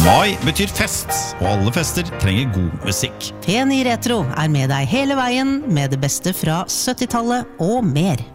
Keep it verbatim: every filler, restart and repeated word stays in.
Mai betyr fest, og alle fester trenger god musikk. P ni Retro er med deg hele veien med det beste fra syttitallet og mer.